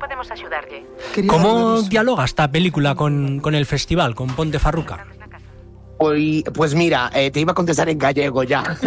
podemos ayudarle? ¿Cómo dialoga esta película con el festival, con Ponte Farruca? Pues mira, te iba a contestar en gallego ya.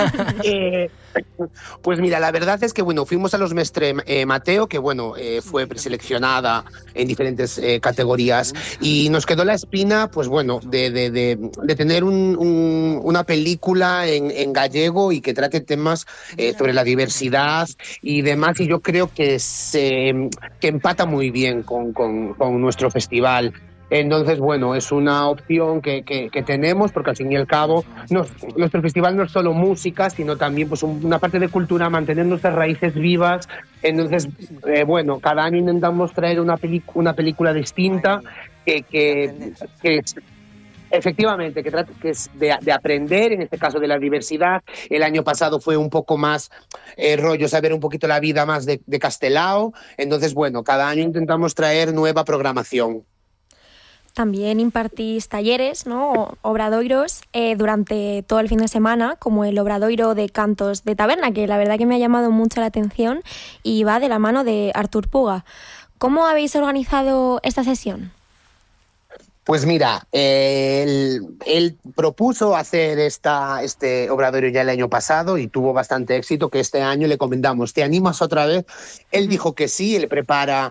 Pues mira, la verdad es que bueno, fuimos a los Mestre Mateo, que bueno, fue preseleccionada en diferentes categorías, y nos quedó la espina, pues bueno, de tener una película en gallego y que trate temas sobre la diversidad y demás, y yo creo que empata muy bien con nuestro festival. Entonces, bueno, es una opción que tenemos, porque al fin y al cabo nuestro festival no es solo música, sino también pues una parte de cultura, mantener nuestras raíces vivas. Entonces, bueno, cada año intentamos traer una película distinta que efectivamente, que es de aprender, en este caso de la diversidad. El año pasado fue un poco más rollo, saber un poquito la vida más de Castelao. Entonces, bueno, cada año intentamos traer nueva programación. También impartís talleres, ¿no? Obradoiros durante todo el fin de semana, como el Obradoiro de Cantos de Taberna, que la verdad que me ha llamado mucho la atención y va de la mano de Artur Puga. ¿Cómo habéis organizado esta sesión? Pues mira, él propuso hacer este obradoiro ya el año pasado y tuvo bastante éxito, que este año le comentamos, ¿te animas otra vez? Él dijo que sí, él prepara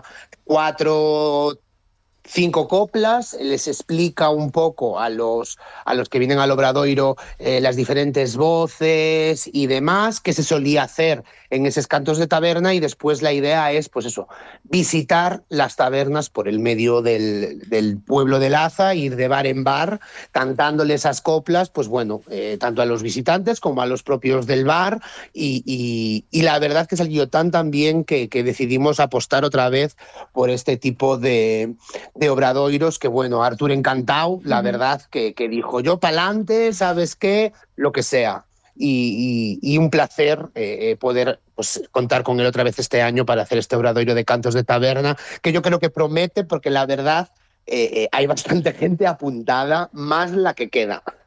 5 coplas, les explica un poco a los que vienen al Obradoiro las diferentes voces y demás que se solía hacer en esos cantos de taberna, y después la idea es, pues eso, visitar las tabernas por el medio del pueblo de Laza, ir de bar en bar cantándole esas coplas, pues bueno, tanto a los visitantes como a los propios del bar, y la verdad que salió tan bien que decidimos apostar otra vez por este tipo de obradoiros, que bueno, Artur encantado, la verdad que dijo, yo pa'lante, ¿sabes qué? Lo que sea. Y un placer poder pues contar con él otra vez este año para hacer este obradoiro de Cantos de Taberna, que yo creo que promete, porque la verdad hay bastante gente apuntada, más la que queda.